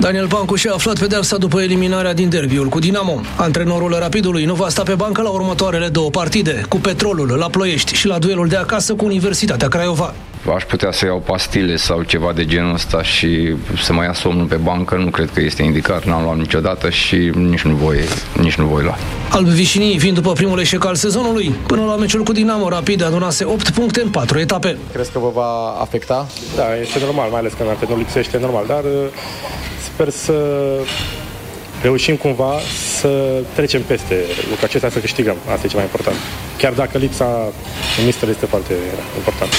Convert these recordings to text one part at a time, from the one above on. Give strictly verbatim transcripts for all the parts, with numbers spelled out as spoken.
Daniel Pancu și-a aflat pedeapsa după eliminarea din derbiul cu Dinamo. Antrenorul Rapidului nu va sta pe bancă la următoarele două partide, cu Petrolul la Ploiești și la duelul de acasă cu Universitatea Craiova. Aș putea să iau pastile sau ceva de genul ăsta și să mai ia somnul pe bancă, nu cred că este indicat, n-am luat niciodată și nici nu voi, nici nu voi lua. Alb-vișinii vin după primul eșec al sezonului. Până la meciul cu Dinamo, Rapid adunase opt puncte în patru etape. Crezi că vă va afecta? Da, este normal, mai ales că antrenorul lipsește, normal, dar sper să reușim cumva să trecem peste lucrul acesta, să câștigăm. Asta e cel mai important. Chiar dacă lipsa în mister este foarte importantă.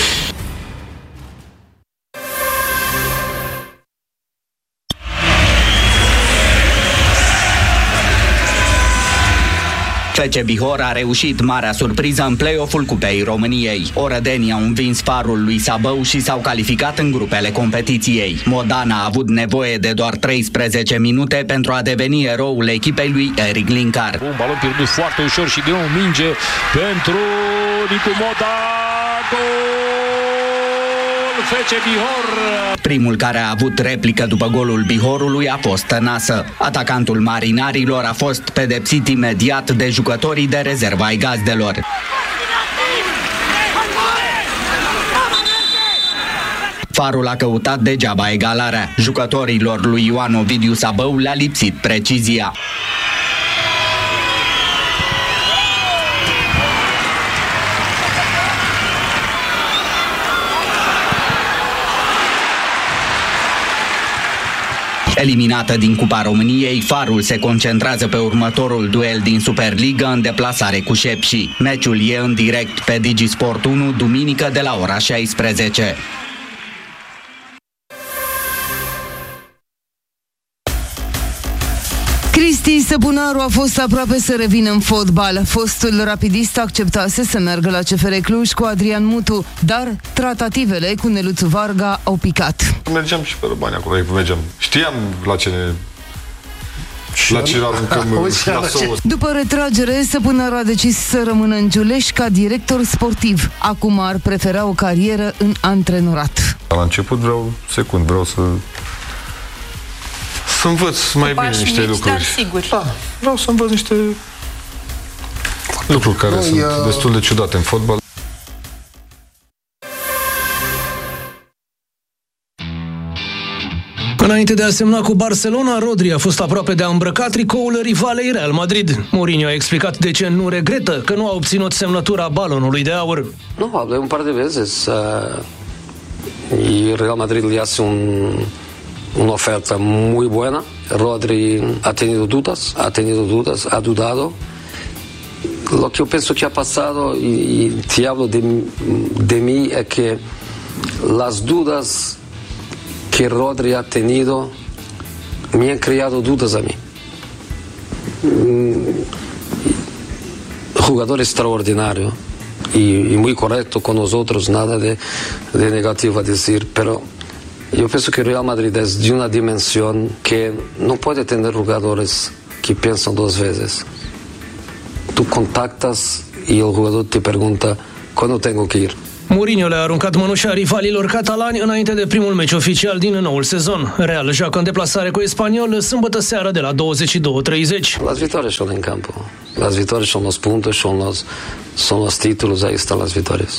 F C Bihor a reușit marea surpriză în play-off-ul Cupei României. Orădenii au învins Farul lui Sabău și s-au calificat în grupele competiției. Modana a avut nevoie de doar treisprezece minute pentru a deveni eroul echipei lui Eric Lincar. Un balon pierdut foarte ușor și din nou minge pentru Nicu Moda. Gol! F C Bihor! Primul care a avut replică după golul Bihorului a fost Tănasă. Atacantul marinarilor a fost pedepsit imediat de jucătorii de rezervă ai gazdelor. Farul a căutat degeaba egalarea. Jucătorilor lui Ioan Ovidiu Sabău le-a lipsit precizia. Eliminată din Cupa României, Farul se concentrează pe următorul duel din Superliga în deplasare cu Șepși. Meciul e în direct pe Digisport unu, duminică de la ora șaisprezece. Cristi Săpunaru a fost aproape să revină în fotbal. Fostul rapidist acceptase să meargă la C F R Cluj cu Adrian Mutu, dar tratativele cu Neluțu Varga au picat. Mergeam și pe bani acolo, mergeam. Știam la ce ne... La ce aruncăm la souă. După retragere, Săpunaru a decis să rămână în Giuleș ca director sportiv. Acum ar prefera o carieră în antrenorat. La început vreau secund, vreau să... Să învăț mai bine niște mici, lucruri. Sigur. Da, vreau să învăț niște lucruri care Noi, sunt uh... destul de ciudate în fotbal. Înainte de a semna cu Barcelona, Rodri a fost aproape de a îmbrăca tricoul rivalei Real Madrid. Mourinho a explicat de ce nu regretă că nu a obținut semnătura balonului de aur. Nu, hablé un par de veces uh, y Real Madrid le hace un una oferta muy buena. Rodri ha tenido dudas, ha tenido dudas, ha dudado. Lo que yo pienso que ha pasado, y, y te hablo de, de mí, es que las dudas que Rodri ha tenido me han creado dudas a mí. Jugador extraordinario y, y muy correcto con nosotros, nada de, de negativo a decir, pero yo pienso que Real Madrid es de una dimensión que no puede tener jugadores que piensan dos veces. Tú contactas y el jugador te pregunta ¿cuándo tengo que ir? Mourinho le-a aruncat mănușa rivalilor catalani înainte de primul meci oficial din noul sezon. Real joacă în deplasare cu Espanyol sâmbătă seară de la douăzeci și două treizeci. Las victorias son en campo. Las victorias son los puntos, son los, son los títulos, ahí están las victorias.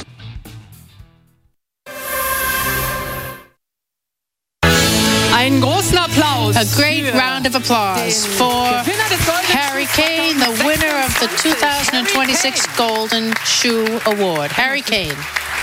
Einen großen Applaus. A great round of applause for Harry Kane, the winner of the two thousand twenty-six Golden Shoe Award. Harry Kane.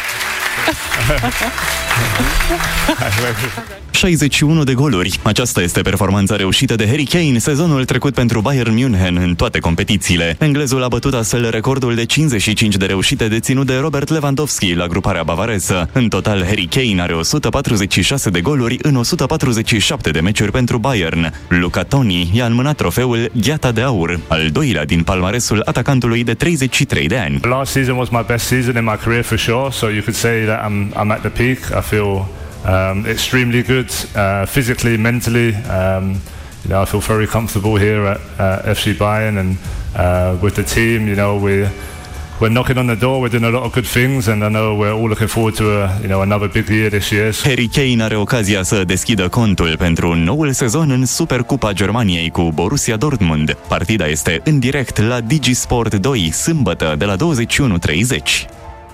șaizeci și unu de goluri. Aceasta este performanța reușită de Harry Kane sezonul trecut pentru Bayern München în toate competițiile. Englezul a bătut astfel recordul de cincizeci și cinci de reușite deținut de Robert Lewandowski la gruparea bavareză. În total, Harry Kane are o sută patruzeci și șase de goluri în o sută patruzeci și șapte de meciuri pentru Bayern. Luca Toni i-a înmânat trofeul Gheata de Aur, al doilea din palmaresul atacantului de treizeci și trei de ani. Last season was my best season in my career for sure, so you could say that I'm I'm at the peak. I feel Um, extremely good, uh, physically, mentally. Um, you know, I feel very comfortable here at uh, F C Bayern and uh, with the team. You know, we we're knocking on the door, we're doing a lot of good things, and I know we're all looking forward to a, you know, another big year this year. Harry Kane are ocazia să deschidă contul pentru noul sezon în Supercupa Germaniei cu Borussia Dortmund. Partida este în direct la Digisport doi, sâmbătă, de la douăzeci și unu treizeci.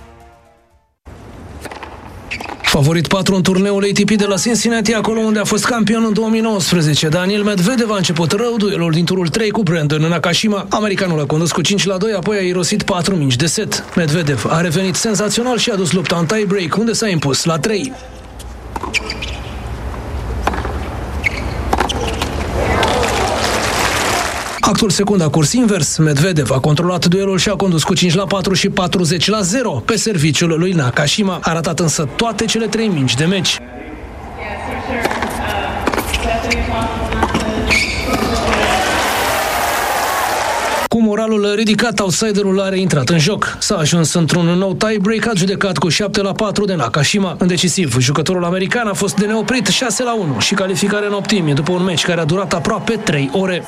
Favorit patru în turneul A T P de la Cincinnati, acolo unde a fost campion în două mii nouăsprezece. Daniil Medvedev a început rău duelul din turul trei cu Brandon Nakashima. Americanul a condus cu cinci la doi, apoi a irosit patru mingi de set. Medvedev a revenit senzațional și a dus lupta în tie-break, unde s-a impus la trei. Actul secund a curs invers. Medvedev a controlat duelul și a condus cu cinci la patru și patruzeci la zero pe serviciul lui Nakashima. A ratat însă toate cele trei mingi de meci. Cu moralul ridicat, outsiderul a reintrat în joc. S-a ajuns într-un nou tie-break adjudecat cu șapte la patru de Nakashima. În decisiv, jucătorul american a fost de neoprit șase la unu și calificare în optimie după un meci care a durat aproape trei ore.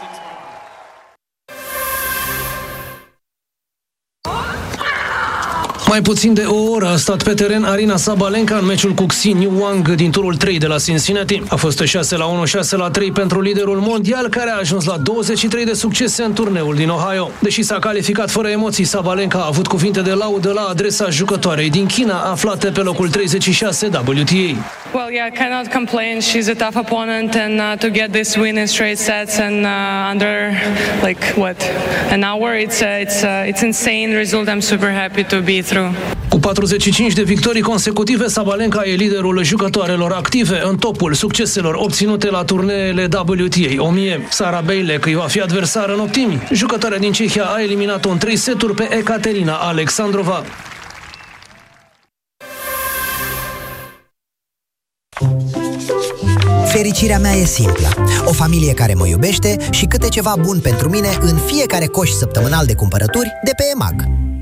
Mai puțin de o oră a stat pe teren Aryna Sabalenka în meciul cu Xinyu Wang din turul trei de la Cincinnati. A fost șase la unu, șase la trei pentru liderul mondial, care a ajuns la douăzeci și trei de succese în turneul din Ohio. Deși s-a calificat fără emoții, Sabalenka a avut cuvinte de laudă la adresa jucătoarei din China, aflate pe locul treizeci și șase W T A. Well, yeah, cannot complain. She's a tough opponent, and uh, to get this win in straight sets and uh, under like what an hour, it's uh, it's uh, it's insane result. I'm super happy to be through. Cu patruzeci și cinci de victorii consecutive, Sabalenka e liderul jucătoarelor active în topul succeselor obținute la turneele W T A o mie. Sara Bejlek îi va fi adversară în optimi. Jucătoarea din Cehia a eliminat-o în trei seturi pe Ekaterina Alexandrova. Fericirea mea e simplă. O familie care mă iubește și câte ceva bun pentru mine în fiecare coș săptămânal de cumpărături de pe E M A G.